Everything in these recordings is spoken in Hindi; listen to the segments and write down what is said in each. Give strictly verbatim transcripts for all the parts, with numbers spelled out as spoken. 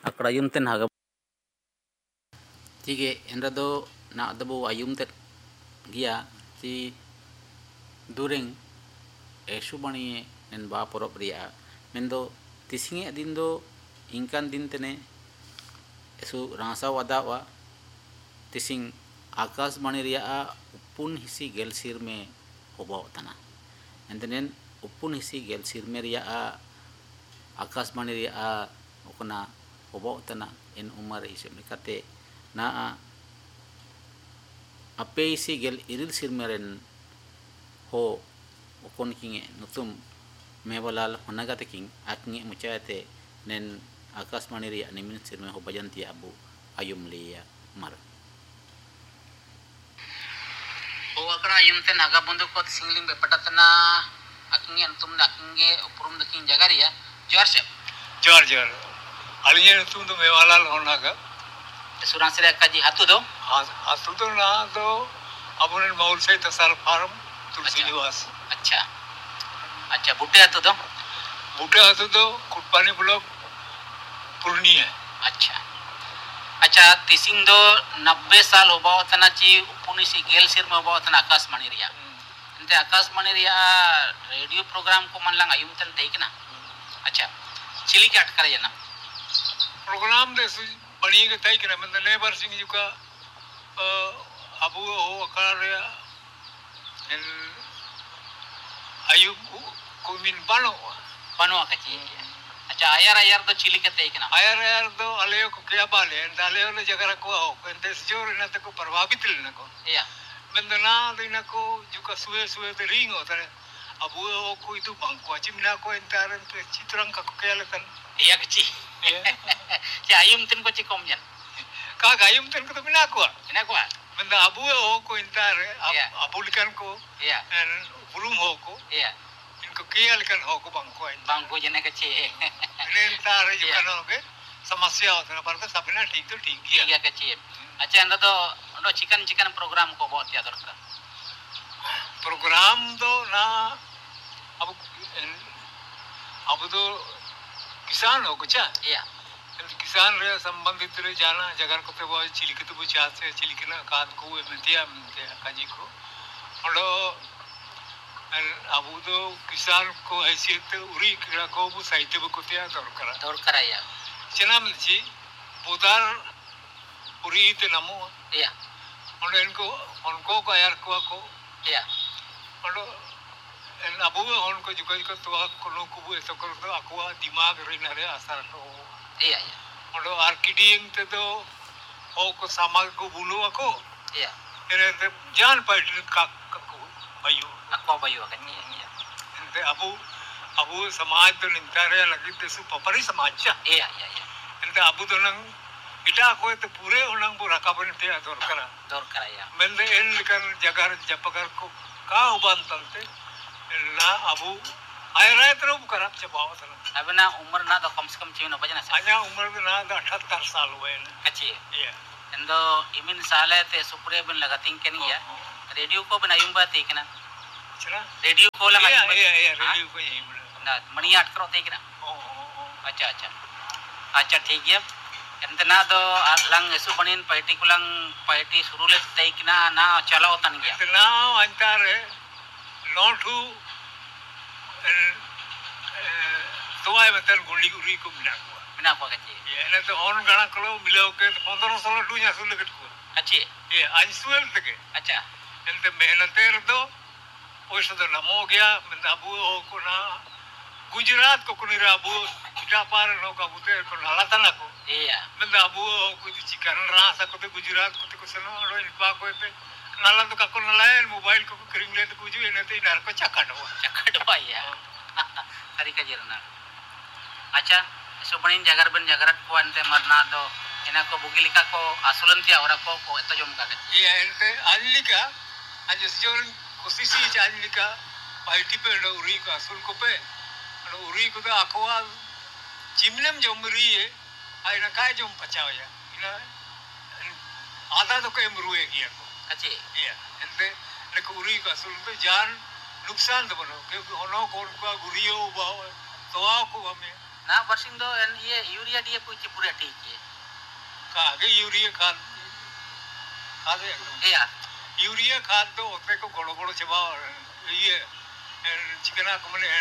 अकड़ अयुमतेन हाग ठीक है एंड दो ना दबो अयुमते गया ची दुरेंग एशु बणी नेन बा परब रिया मेन दो तिसिंगे दिन दो इंकान दिन तेने एसु रासा वदावा तिसिंग आकाशवाणी रिया उपुन हिसी गेल सिर में होबाव तना एंतनेन उपुन हिसी गेल सिर में रिया आकाशवाणी रिया ओकना होबाव तना इन उमर हिसाब लेकाते ना अपे हिसी गेल इरिल सिर में रेन हो ओकन किंगे नुतुम मेबलाल होनागाते किंग आकिंगे मुचाते नेन आकाशवाणी रिया निमिन सिर में हो बजंती अबु आयुम लिया मर ओ अकड़ा आयुमते नागा बंदु को सिंगलिंग बेपटातना आकिंगे नुतुम आकिंगे उपरुम दकिंग जगारिया जोर से जोर जोर अलिये नुतुम तो मेवालाल होनागा सुरान से का जी हातु दो हातु तो ना दो अबुन मौल से तसार फार्म तुलसी निवास अच्छा अच्छा बूटे हातु दो बूटे हातु दो कुटपानी ब्लॉक पूर्णिया अच्छा अच्छा तिसिंग दो नब्बे साल होबाव तना ची उपुनी से गेल सिर में होबाव तना आकाशवाणी रिया अंते आकाशवाणी रिया रेडियो प्रोग्राम को मन लंग आयुम तन तेकना अच्छा चिली के अटकर जना प्रोग्राम दे बणी के तेकना मतलब ने बार सिंह जी का अबु हो अकार रिया इन आयुब को मिन बनो बनो कची अच्छा आयर आयर तो चिली के तेकना आयर आयर तो अलेयो को क्या बाले डालेयो ने जगह को हो कंते जोर न तक प्रभावित लेना को या बंदना दिना को जो का सुए सुए तो रिंग होता है अब वो कोई तो बंको चिमना को इंतारन तो चित्रंग का क्या लेतन या कची क्या आयुम तन को ची कम जन का गायुम तन को तो बिना को बिना को बंदा अब वो को इंतार अबुलकन को या बुरुम हो को या इनको किया लेकिन हो को बंको बंको जने कची ने इंतार जो कनो के समस्या होता है पर तो सबना ठीक तो ठीक ही है कची अच्छा अंदर तो अंदर चिकन चिकन प्रोग्राम को बहुत याद रखा प्रोग्राम तो ना अब अब तो किसान हो कुछ या किसान रे संबंधित रे जाना जगह को तो वो चिलिके तो बुझा से चिलिके ना काद को मितिया मितिया काजी को और अब तो किसान को हैसियत उरी किरा को वो साहित्य को त्या दौर करा दौर कराया चना मिलची बुदार उरी ते नमो या और इनको उनको को यार को को या और इन अबू उनको जो कोई को तो को नो को वो तो कर तो अकुआ दिमाग रे न रे असर तो या या और आर्किडिंग ते तो ओ को सामाग को बुलो को या रे जान पट का को भाइयो अको भाइयो कनी ते अबू अबू समाज तो निंता रे लगी ते सु पपरी समाज या या या इनते अबू तो नंग इटा को तो पूरे उनंग को रकाबन ते दौर करा दौर कराया मेंदे इन लेकर जगह जपकर को का उबान तलते ना अबू आय रहे तो खराब चबाव था अब ना उम्र ना तो कम से कम जीवन बजना से आजा उम्र ना तो अठहत्तर साल हुए ना कच्ची ये इंदो इमिन साले ते सुपरे बिन लगातिंग के नहीं है रेडियो को बना यूं बात है ना चला रेडियो को लगा ये ये ये रेडियो को यही बोला ना मनी आठ करो थे ना ओ अच्छा अच्छा अच्छा ठीक है इंतना तो लंग ऐसु बनिन पार्टी को लंग पार्टी शुरू ले थे ना ना चलाओ तन गया इतना अंतर है नोटू तो आए मतलब गुंडी गुंडी को बिना को बिना को कच्ची ये ना तो ऑन गाना करो मिलाओ के तो पंद्रह सोलह टू या सुन के को अच्छी ये आज सुल तक अच्छा इनते मेहनत कर दो ओइसे तो नमो गया मतलब अबू हो को ना गुजरात को कुनिरा अबू इटा पार नो का बुते को नाला तना को iya मतलब अबू हो को चिकन रहा सा को तो गुजरात को तो सनो रो इनपा को पे नाला तो का को नाला मोबाइल को करिंग ले तो कुछ इने तो इनार को चक्का दो चक्का दो या सरी का जिरना अच्छा सो बनिन जगर बन जगरत को अंते मरना दो इना को बुगिलिका को आसुलंती और को को एतो जम का ये इनते आलिका आज जो कोशिश ही आलिका पार्टी पे उरी का आसुल को पे उरी को तो आखवा चिमनम जमरी है आइना काय जम पचाव या इना आधा तो के मरुए किया को अच्छी ये इनते ने उरी का आसुल तो जान नुकसान तो बनो क्योंकि होनो को उनका गुरियो बाव तो को हमें ना वर्षिंग दो एन ये यूरिया दिए पूछे पूरे ठीक है का आगे यूरिया खाद आगे या यूरिया खाद तो होते को गोड़ो गोड़ो चबा ये चिकना को मने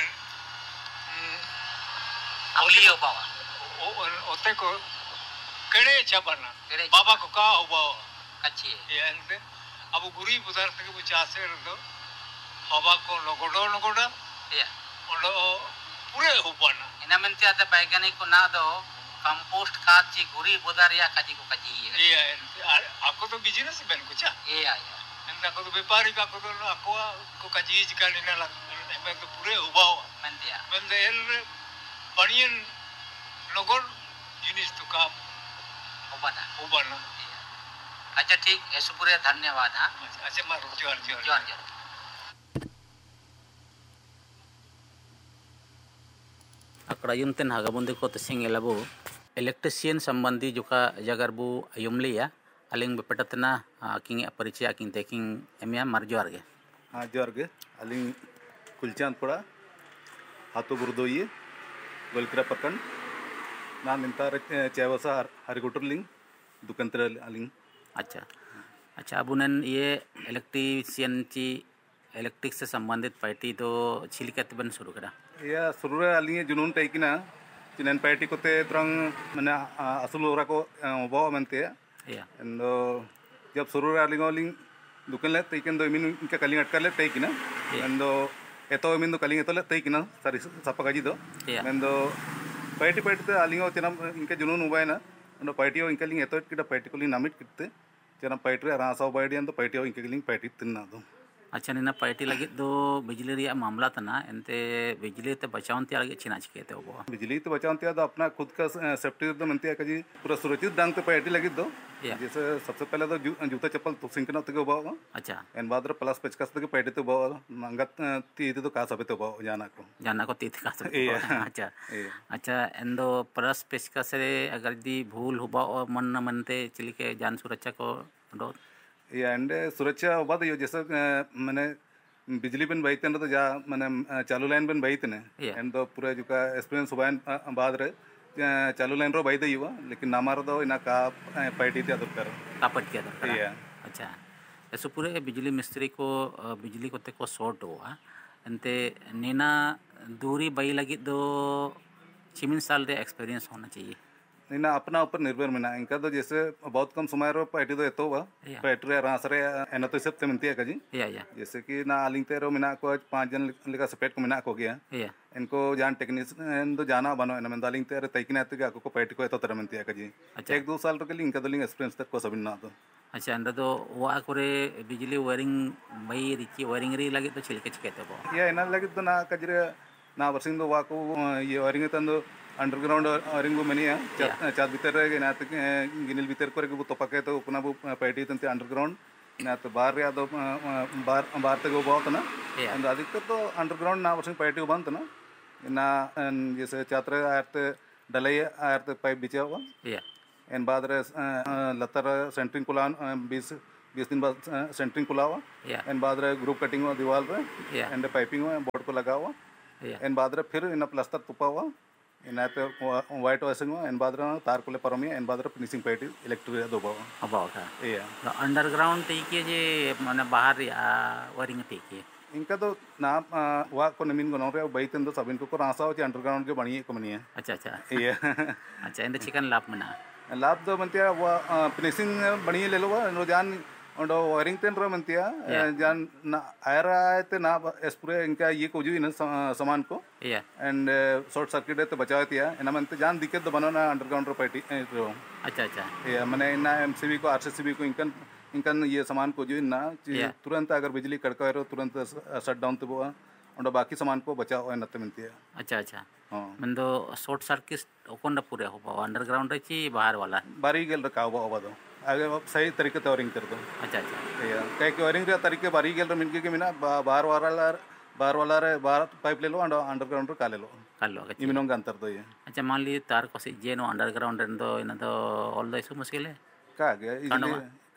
अगली हो पावा होते को केड़े चबना बाबा को का हो बावा अच्छी ये एंते अब गुरी पदार्थ के बुचा से तो बाबा को नगोडो नगोडा या ओडो पूरे हो पाना ina mente ada वैज्ञानिक को ना दो कंपोस्ट खाद ची गुरी बोदार या काजी को काजी ये आपको तो बिजनेस बन कुछ ये आया एंता को तो व्यापारी का को तो आपको को काजी का लेना लग मैं तो पूरे उबाओ mente ya mente el बनियन नगोड जिनिस तो का उबाना उबाना अच्छा ठीक ऐसे पूरे धन्यवाद हाँ अच्छा मारो जोर जोर जोर जोर अकड़ा युमतेन हागाबुंदी को तसिंग एलाबो इलेक्ट्रिशियन संबंधी जुका जगर बु युमलिया अलिंग बेपटतना किंग परिचय किंग तेकिंग एमिया मरजोर गे हाँ जोर गे अलिंग कुलचांद पड़ा हाथो बुरदोये गोलकरा पकन ना निंतार चेवसा हरिगुटरलिंग दुकंतर अलिंग अच्छा अच्छा अबुनन ये इलेक्ट्रिशियन ची इलेक्ट्रिक से संबंधित पार्टी तो छिलिकत बन शुरू करा या शुरू अलिंग जुनून टाइकिना चिनन पार्टी कोते तरंग मने असुल ओरा को बो मनते या एंदो जब शुरू अलिंग अलिंग दुकन ले तैकिन दो मिन इनका कलिंग अटकर ले तैकिना एंदो एतो मिन दो कलिंग एतो ले तैकिना सारी सपा गाजी दो एंदो पार्टी पार्टी ते अलिंग चिनम इनके जुनून उबायना एंदो पार्टी इनका लिंग एतो किटा पार्टी को लिंग नामिट किते चिनम पार्टी रासाव बायडी एंदो पार्टी इनके लिंग पार्टी तिन्ना दो अच्छा निना पार्टी लगे दो बिजली रिया मामला तना एंते बिजली ते बचावन ते लगे छिना चिकेते हो बिजली तो बचावन ते तो अपना खुद का सेफ्टी तो मनते का जी पूरा सुरक्षित ढंग से पार्टी लगी दो जैसे सबसे पहले तो जूता चप्पल तो सिंकना तक बो अच्छा एन बाद रे प्लस पेचकस तक पार्टी तो बो मंगत ती तो का सबे तो बो जाना को जाना को तीत का सबे अच्छा अच्छा एंदो प्लस पेचकस रे अगर दी भूल होबा मन मनते चिलिके जान सुरक्षा को दो ये अंडे सुरक्षा बाद यो जैसे मैंने बिजली बन बाई तो जा मैंने चालू लाइन बन बाई तने एंड तो पूरा जो का एक्सपीरियंस हुआ बाद रे चालू लाइन रो बाई दो युवा लेकिन नामार दो इना का पार्टी ते दरकार कापट के दरकार अच्छा ऐसे पूरे बिजली मिस्त्री को बिजली कोते को शॉर्ट हुआ एंते नेना दूरी बाई लगी दो छिमिन साल रे एक्सपीरियंस होना चाहिए इना अपना ऊपर निर्भर में ना इनका तो जैसे बहुत कम समय रो पार्टी तो एतो बा पार्टी रास रे एना तो सब ते मनती का जी या या जैसे कि ना अलिंग ते रो मिना को पांच जन लेका सेपरेट को मिना को गया या इनको जान टेक्नीशियन तो जाना बनो एना में दालिंग ते रे तैकिना ते को पार्टी को एतो तर मनती का जी एक दो साल रो के लिंक तो लिंक एक्सपीरियंस तक को सब ना तो अच्छा अंदर तो वा करे बिजली वायरिंग मई रिची वायरिंग री लगे तो छिलके चिकेते बो या एना लगे तो ना कजरे ना वर्सिंग दो वा को ये वायरिंग तंदो अंडरग्राउंड वायरिंग बो मनिया चार भीतर रे ना तो गिनिल भीतर करे को तपके तो अपना बो पार्टी तंते अंडरग्राउंड ना तो बाहर रे दो बाहर बाहर तक बो ना अंद अधिकतर तो अंडरग्राउंड ना वर्सिंग पार्टी बंत ना ना जैसे छात्र आरते डलाई आरते पाइप बिछावा या एन बाद रे लतर सेंटरिंग कुला बीस बीस दिन बाद सेंटरिंग कुलावा एन बाद रे ग्रुप कटिंग हुआ दीवार रे एंड पाइपिंग हुआ बोर्ड को लगावा एन बाद रे फिर इन प्लास्टर तुपावा इन पे वाइट वाशिंग हुआ एन बाद रे तार को ले परमिया एन बाद रे फिनिशिंग पार्टी इलेक्ट्रिक दोबावा अबाउट है या अंडरग्राउंड टीके जे माने बाहर या वायरिंग टीके इनका तो ना वा को नमीन गनो रे बैतन तो सब इनको को रासाव चे अंडरग्राउंड के बनिए को मनिया अच्छा अच्छा ये अच्छा इंद चिकन लाभ मना लाभ तो मनतिया वा फिनिशिंग बढ़िया ले लो वा जान ओंडो वायरिंग तेन रो मनतिया जान ना आयरा ते ना स्प्रे इनका ये को जो इन सामान को एंड शॉर्ट सर्किट तो बचावतिया एना मनते जान दिक्कत तो बनाना अंडरग्राउंड रो पार्टी रो अच्छा अच्छा ये माने ना एमसीबी को आरसीसीबी को इनकन इनकन ये सामान को जो ना तुरंत अगर बिजली कड़का रो तुरंत शट डाउन तो बोआ ओंडो बाकी सामान को बचाओ नते मनतिया अच्छा अच्छा हां मंदो शॉर्ट सर्किट ओकोंडा पूरे हो अंडरग्राउंड रे बाहर वाला बारी गेल रखाव बा दो आगे सही तरीके से वायरिंग कर दो अच्छा अच्छा या कई के वायरिंग रे तरीके बारी गेल मिनके के मिना बाहर वाला बाहर वाला रे बाहर पाइप ले लो अंडरग्राउंड रे का ले लो कर लो इमिनो का अंतर दो ये अच्छा मान ली तार को से जे नो अंडरग्राउंड रे दो इन दो ऑल दो इस मुश्किल है का गे इजीली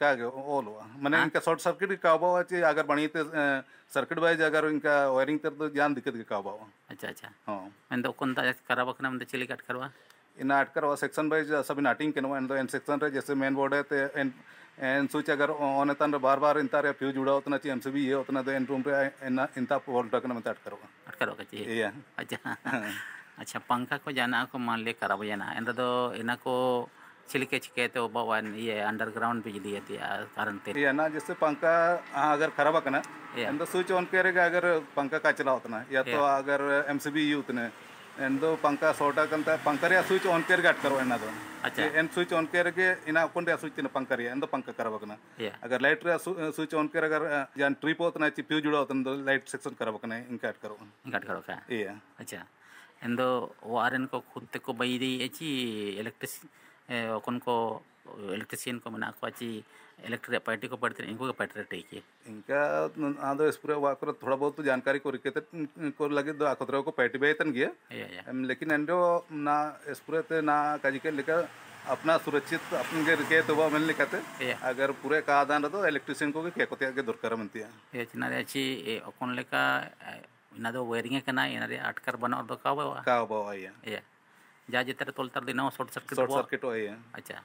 का के ऑल हुआ माने इनका शॉर्ट सर्किट का बावा चे अगर बणी ते सर्किट वाइज अगर इनका वायरिंग तर तो जान दिक्कत के का बावा अच्छा अच्छा हां मैं तो कौन ता खराब करना मैं चिली कट करवा इन अटकर वा सेक्शन वाइज सब नाटिंग के नो एंड एन सेक्शन रे जैसे मेन बोर्ड है ते एन एन स्विच अगर ऑन तन बार बार इंता रे फ्यूज जुड़ा होतना ची एमसीबी ये होतना तो एन रूम रे इन इंता वोल्ट रखना मैं अटकर वा अटकर वा चाहिए या अच्छा अच्छा पंखा को जाना को मान ले खराब जाना एंड तो इना को चिलिके चिके तो बावन ये अंडरग्राउंड बिजली है कारण ते ये ना जैसे पंखा अगर खराब करना एंड तो स्विच ऑन करेगा अगर पंखा का चला होतना या तो अगर एमसीबी यूथ ने एंड तो पंखा सोटा कंता पंखा रे स्विच ऑन करके अट करो एना तो अच्छा एन स्विच ऑन करके इना कोन रे स्विच ने पंखा रे एंड तो पंखा खराब करना अगर लाइट रे स्विच ऑन कर अगर जान ट्रिप होतना ची फ्यूज जुड़ा होतना तो लाइट सेक्शन खराब करना इनका अट करो इनका अट करो का ये अच्छा एंड तो वारन को खुद ते को बई दी एची इलेक्ट्रिस कौन को इलेक्ट्रिशियन को मना को अच्छी इलेक्ट्रिक पार्टी को पढ़ते इनको का पढ़ते ठीक है इनका आदो इस पूरे वाकर थोड़ा बहुत तो जानकारी को रिकेत को लगे दो आखतरा को पार्टी बेतन गया लेकिन एंडो ना इस पूरे ते ना काजी के लेकर अपना सुरक्षित अपन के रिके तो वो मिल लिखते अगर पूरे का आदान तो इलेक्ट्रिशियन को के को के दरकार मनती है ये चिना रे अच्छी कौन लेका इना दो वायरिंग करना इना रे अटकर बना दो का बा का बा या जा जितर तोलतर दिना शॉर्ट सर्किट शॉर्ट सर्किट हो है अच्छा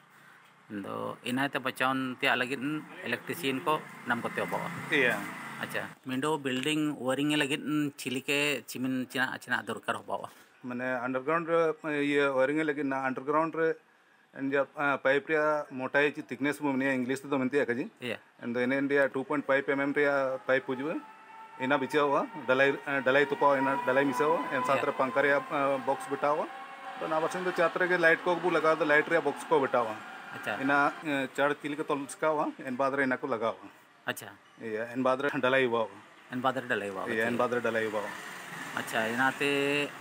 तो इनाते बचावन ते अलग इलेक्ट्रिशियन को नाम करते हो या अच्छा मिंडो बिल्डिंग वायरिंग लगे छिलिके चिमिन चिना चिना दरकार हो बावा माने अंडरग्राउंड ये वायरिंग लगे ना अंडरग्राउंड रे एंड जब पाइप रे मोटाई ची थिकनेस में ने इंग्लिश तो मनती है कजी and in India two point five MM रे पाइप पुजवे इना बिचा हुआ डलाई डलाई तुपा इना डलाई मिसा हुआ एन साथ पंखा रे बॉक्स बिटा हुआ तो ना बसन तो चात्र के लाइट को भी लगा दो लाइट रे बॉक्स को बिटा हुआ अच्छा इना चार किल के तोल सका हुआ एन बाद रे इना को लगा हुआ अच्छा ये एन बाद रे डलाई हुआ एन बाद रे डलाई हुआ ये एन बाद रे डलाई हुआ अच्छा इनाते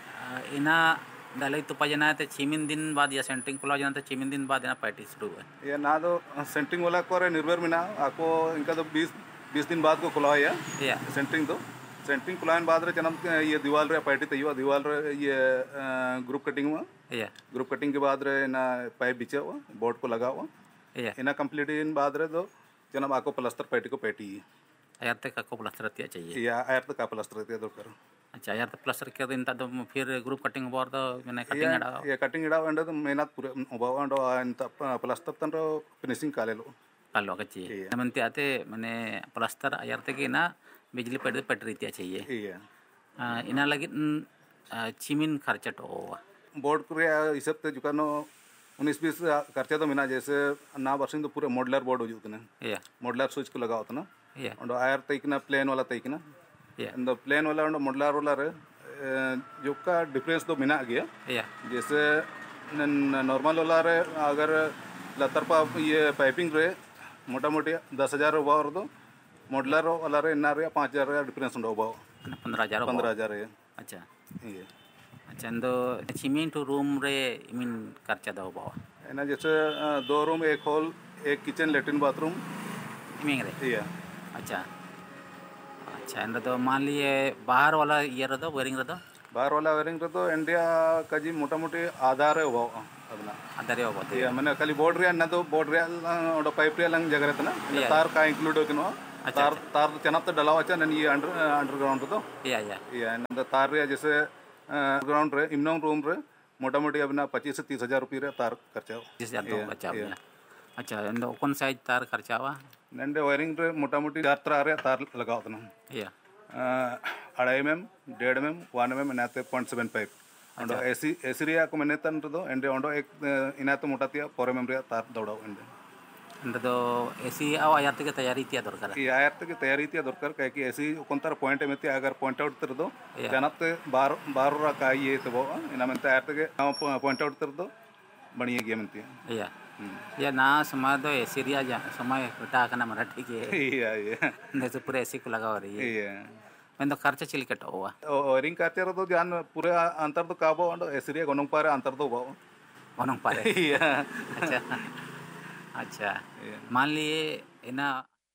इना डलाई तो पजना ते छीमिन दिन बाद या सेंटिंग खुला जना ते छीमिन दिन बाद इना पार्टी शुरू है ये ना तो सेंटिंग वाला को रे निर्भर मिना आको इनका तो बीस बीस दिन बाद को खुला है या सेंटिंग तो सेंटिंग खुलाने बाद रे जन्म ये दीवार रे पार्टी तैयार दीवार रे ये ग्रुप कटिंग हुआ या ग्रुप कटिंग के बाद रे ना पाइप बिछा हुआ बोर्ड को लगा हुआ या इना कंप्लीट इन बाद रे तो जन्म आको प्लास्टर पार्टी को पेटी यार तक को प्लास्टर तिया चाहिए या यार तक का प्लास्टर तिया दरकार अच्छा यार तो प्लास्टर के दिन तो फिर ग्रुप कटिंग बोर तो मैंने कटिंग एडा ये कटिंग एडा अंडे तो मेहनत पूरे उबाव अंडो अंत प्लास्टर तन रो फिनिशिंग कालेलो कालो कच्ची नमनते आते मैंने प्लास्टर यार तक ना बिजली पेड़ पेट रीतिया चाहिए इना लगे चिमिन खर्चा तो बोर्ड को हिसाब से जुकानो उन्नीस बीस खर्चा तो मिना जैसे ना बरसिंग तो पूरे मॉडलर बोर्ड हो जुतना मॉडलर स्विच को लगा होता ना और आयर तैकना प्लेन वाला तैकना तो प्लेन वाला और मॉडलर वाला रे जो का डिफरेंस तो मिना गया जैसे नॉर्मल वाला रे अगर लतर पा ये पाइपिंग रे मोटा मोटी दस हज़ार और तो मॉडलर वाला रे ना रे पाँच हज़ार डिफरेंस उंडो बाओ पंद्रह हज़ार पंद्रह हज़ार है अच्छा ये अच्छा तो सीमेंट रूम रे मीन खर्चा दो बाओ है ना जैसे दो रूम एक हॉल एक किचन लेट्रिन बाथरूम मीन रे ये अच्छा अच्छा एंड तो मान लिए बाहर वाला ये रदो वायरिंग रदो बाहर वाला वायरिंग रदो इंडिया का जी मोटा मोटी आधार है वो अपना आधार है वो ये मैंने खाली बोर्ड रे ना तो बोर्ड रे और पाइप रे लंग जगह रहता ना तार का इंक्लूड होकिनो तार तार चना तो डला हुआ है ये अंडर अंडरग्राउंड तो या या ये ना तार रे जैसे ग्राउंड रे इमनोंग रूम रे मोटा मोटी अपना पच्चीस से तीस हज़ार रुपये रे तार खर्चा हो तीस हज़ार खर्चा हो अच्छा इंदो कौन साइज तार खर्चा हुआ नंदे वायरिंग रे मोटा मोटी चार तार रे तार लगाओ तना या अढ़ाई एम एम डेढ़ M M one M M इनाते point seven five अंडो एसी एसी रिया को मैंने तन तो एंडे अंडो एक इनाते मोटा तिया फोर एम एम रिया तार दौड़ाओ एंडे अंडे तो एसी आव आयार तक तैयारी तिया दरकार ये आयार तक तैयारी तिया दरकार कह कि एसी कोंतर पॉइंट में तिया अगर पॉइंट आउट तर दो जानते बार बार रा का ये तो इना मनते आयार तक पॉइंट आउट तर दो बढ़िया गेम मनती है या या ना समय तो एसी रिया जा समय बेटा करना मराठी के या ये जैसे पूरे एसी को लगा रही है ये मैं तो खर्चा चिल कट हुआ वायरिंग खर्चा तो जान पूरे अंतर तो काबो अंडो एसी रिया गोनंग पारे अंतर तो बाओ गोनंग पारे अच्छा अच्छा मान लिए इना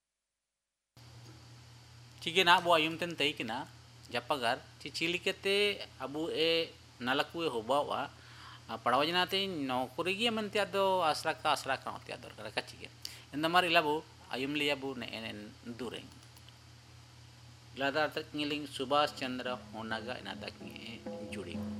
चिगे ना बो आयुम तेन तई किना जापागार ची चिलिकेते अबु ए नालकुए होबावा पढ़ाओ जनाते नौकरी गी मन त्या दो आसरा का आसरा का त्या दर का कच्ची के इन दमार इलाबो ayum लिया बु ने एन दूरें लादार तक नीलिंग सुभाष चंद्र होनागा इना तक जुड़ी